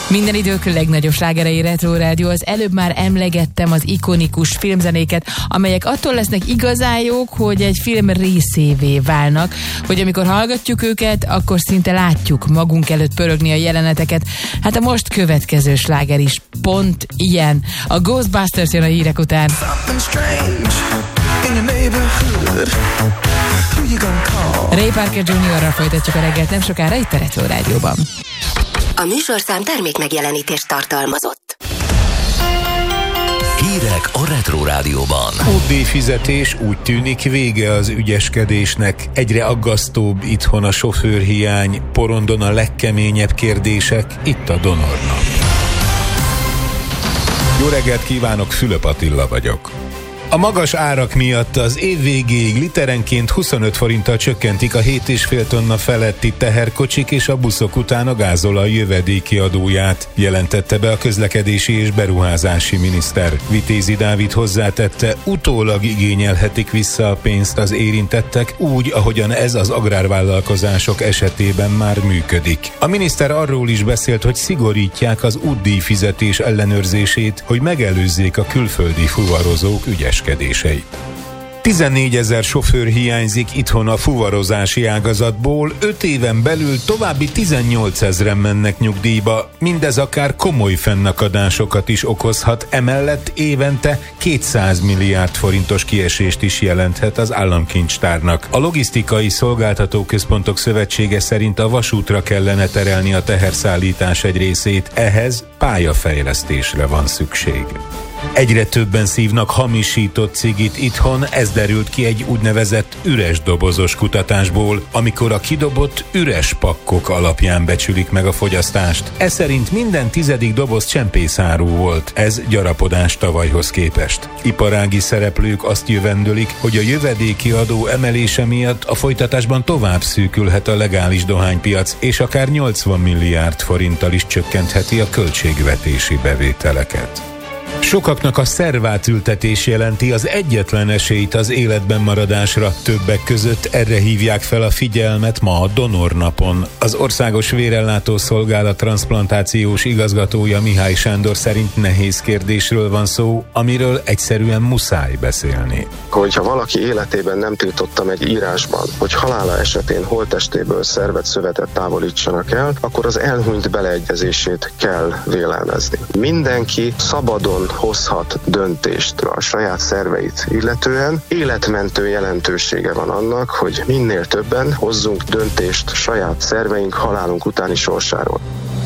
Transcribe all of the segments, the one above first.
Minden idők legnagyobb slágerei Retro Rádió. Az előbb már emlegettem az ikonikus filmzenéket, amelyek attól lesznek igazán jók, hogy egy film részévé válnak, hogy amikor hallgatjuk őket, akkor szinte látjuk magunk előtt pörögni a jeleneteket. Hát a most következő sláger is pont ilyen. A Ghostbusters jön a hírek után. Ray Parker Jr.-ra folytatjuk a reggelt nem sokára itt a Retro Rádióban. A műsorszám termékmegjelenítést tartalmazott. Hírek a Retro Rádióban. Útdíjfizetés, úgy tűnik, vége az ügyeskedésnek. Egyre aggasztóbb itthon a sofőrhiány, porondon a legkeményebb kérdések, itt a Donornap. Jó reggelt kívánok, Fülöp Attila vagyok. A magas árak miatt az év végéig literenként 25 forinttal csökkentik a 7,5 tonna feletti teherkocsik és a buszok után a gázolaj jövedéki adóját, jelentette be a közlekedési és beruházási miniszter. Vitézi Dávid hozzátette, utólag igényelhetik vissza a pénzt az érintettek, úgy, ahogyan ez az agrárvállalkozások esetében már működik. A miniszter arról is beszélt, hogy szigorítják az útdíjfizetés ellenőrzését, hogy megelőzzék a külföldi fuvarozók ügyeskedéseit. 14 000 sofőr hiányzik itthon a fuvarozási ágazatból, 5 éven belül további 18 000-en mennek nyugdíjba, mindez akár komoly fennakadásokat is okozhat, emellett évente 200 milliárd forintos kiesést is jelenthet az államkincstárnak. A Logisztikai Szolgáltatóközpontok Szövetsége szerint a vasútra kellene terelni a teherszállítás egy részét, ehhez pályafejlesztésre van szükség. Egyre többen szívnak hamisított cigit itthon, ez derült ki egy úgynevezett üres dobozos kutatásból, amikor a kidobott üres pakkok alapján becsülik meg a fogyasztást. Ez szerint minden 10. doboz csempészárú volt, ez gyarapodás tavalyhoz képest. Iparági szereplők azt jövendölik, hogy a jövedéki adó emelése miatt a folytatásban tovább szűkülhet a legális dohánypiac, és akár 80 milliárd forinttal is csökkentheti a költségvetési bevételeket. Sokaknak a szervátültetés jelenti az egyetlen esélyt az életben maradásra. Többek között erre hívják fel a figyelmet ma a Donornapon. Az Országos Vérellátó Szolgálat transzplantációs igazgatója Mihály Sándor szerint nehéz kérdésről van szó, amiről egyszerűen muszáj beszélni. Hogyha valaki életében nem tiltotta meg írásban, hogy halála esetén holttestéből szervet, szövetet távolítsanak el, akkor az elhunyt beleegyezését kell vélelmezni. Mindenki szabadon hozhat döntést a saját szerveit illetően. Életmentő jelentősége van annak, hogy minél többen hozzunk döntést saját szerveink halálunk utáni sorsáról.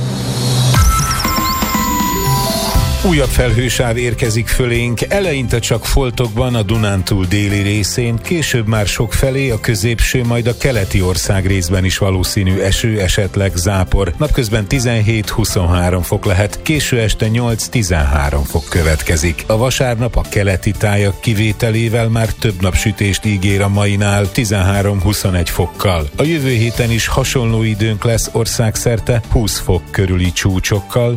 Újabb felhősáv érkezik fölénk, eleinte csak foltokban a Dunántúl déli részén, később már sokfelé a középső, majd a keleti ország részben is valószínű eső, esetleg zápor. Napközben 17-23 fok lehet, késő este 8-13 fok következik. A vasárnap a keleti tájak kivételével már több napsütést ígér a mainál, 13-21 fokkal. A jövő héten is hasonló időnk lesz országszerte, 20 fok körüli csúcsokkal,